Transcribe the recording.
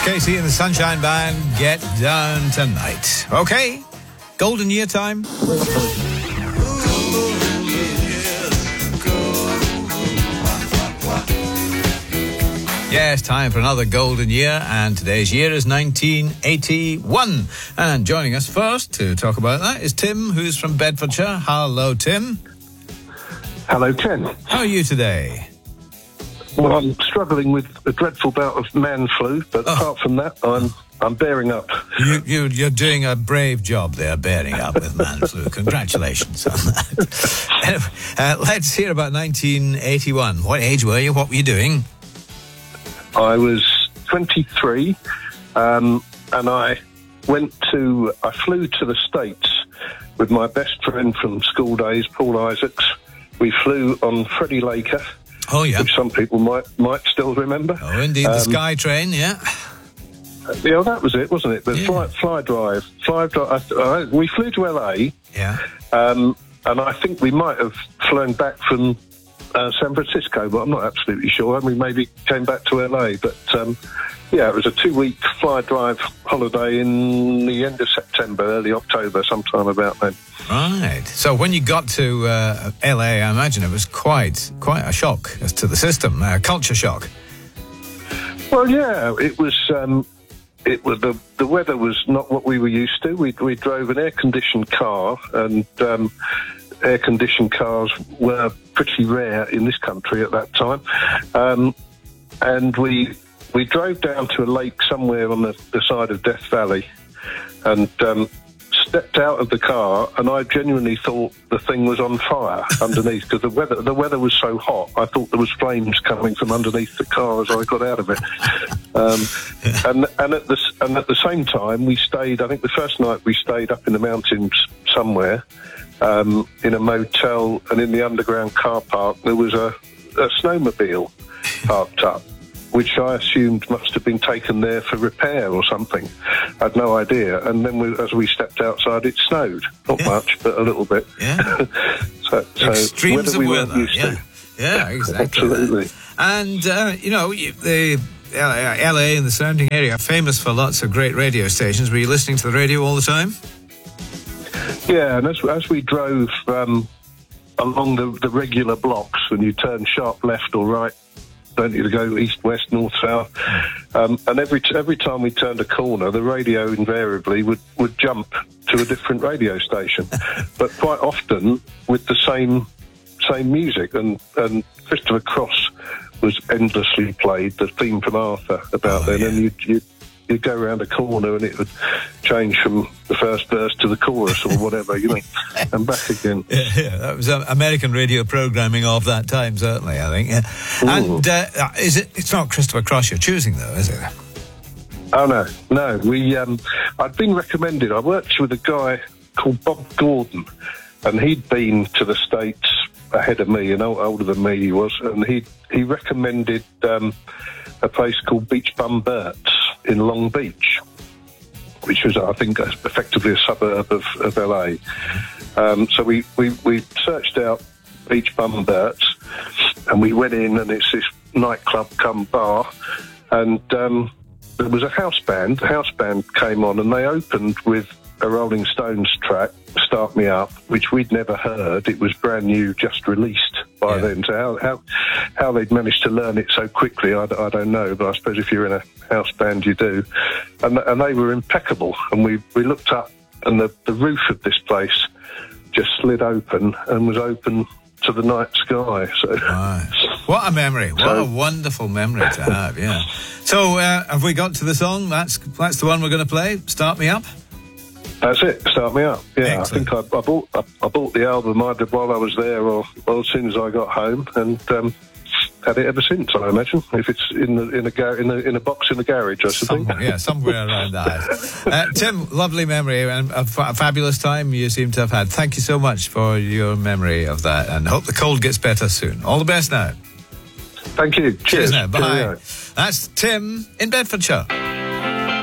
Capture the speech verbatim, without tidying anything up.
Casey and the Sunshine Band, Get Down Tonight. Okay, golden year time. Yes, time for another golden year, and today's year is nineteen eighty-one. And joining us first to talk about that is Tim, who's from Bedfordshire. Hello, Tim. Hello, Ken. How are you today? Well, I'm struggling with a dreadful bout of man flu, but oh. apart from that, I'm I'm bearing up. You, you, you're doing a brave job there, bearing up with man flu. Congratulations on that. Anyway, uh, let's hear about nineteen eighty-one. What age were you? What were you doing? I was twenty-three, um, and I went to, I flew to the States with my best friend from school days, Paul Isaacs. We flew on Freddie Laker. Oh, yeah. Which some people might might still remember. Oh, indeed, um, the Sky Train, yeah. Yeah, that was it, wasn't it? But yeah. fly, fly drive, fly drive. I, I, we flew to L A. Yeah. Um, and I think we might have flown back from uh, San Francisco, but I'm not absolutely sure. And we maybe came back to L A. But um, yeah, it was a two-week fly drive holiday in the end of September, early October, sometime about then. Right. So when you got to uh, L A, I imagine it was quite quite a shock as to the system, a culture shock. Well, yeah, it was. Um, it was the the weather was not what we were used to. We we drove an air-conditioned car, and um, air-conditioned cars were pretty rare in this country at that time. Um, and we we drove down to a lake somewhere on the, the side of Death Valley, and um, stepped out of the car, and I genuinely thought the thing was on fire underneath, because the weather the weather was so hot. I thought there was flames coming from underneath the car as I got out of it. Um, and and at the and at the same time, we stayed. I think the first night we stayed up in the mountains somewhere, um, in a motel, and in the underground car park there was a, a snowmobile parked up, which I assumed must have been taken there for repair or something. I had no idea. And then we, as we stepped outside, it snowed. Not yeah. much, but a little bit. Yeah. so, so Extremes we of weather. Used yeah. to. yeah, exactly. Absolutely. And, uh, you know, the L A and the surrounding area are famous for lots of great radio stations. Were you listening to the radio all the time? Yeah, and as, as we drove um, along the, the regular blocks, when you turn sharp left or right, don't need to go east, west, north, south. Um, and every t- every time we turned a corner, the radio invariably would, would jump to a different radio station, but quite often with the same same music. And, and Christopher Cross was endlessly played, the theme from Arthur about oh, then, yeah. and you'd, you'd, you'd go around a corner and it would change from the first verse to the chorus or whatever, you know, and back again. Yeah, yeah, that was uh, American radio programming of that time, certainly, I think. Yeah. And uh, is it? It's not Christopher Cross you're choosing, though, is it? Oh, no, no. We, um, I'd been recommended. I worked with a guy called Bob Gordon, and he'd been to the States ahead of me, and older than me he was, and he he recommended um, a place called Beach Bum Burt's in Long Beach, which was, I think, effectively a suburb of, of L A. Um, so we, we, we searched out Beach Bum Burt's, and we went in, and it's this nightclub cum bar, and um, there was a house band. The house band came on, and they opened with a Rolling Stones track, Start Me Up, which we'd never heard. It was brand new, just released by yeah. then. So how, how how they'd managed to learn it so quickly, I, I don't know. But I suppose if you're in a house band, you do. And, and they were impeccable. And we, we looked up, and the, the roof of this place just slid open and was open to the night sky. So right. What a memory. What so, a wonderful memory to have, yeah. So uh, have we got to the song? That's, that's the one we're going to play, Start Me Up? That's it. Start Me Up. Yeah, Excellent. I think I, I bought I, I bought the album either while I was there or, or as soon as I got home, and um, had it ever since. I imagine if it's in the in a gar- in a in a box in the garage, I should think. Yeah, somewhere around that. Uh, Tim, lovely memory and a, f- a fabulous time you seem to have had. Thank you so much for your memory of that, and hope the cold gets better soon. All the best now. Thank you. Cheers. Cheers now. Bye. Cheerio. That's Tim in Bedfordshire.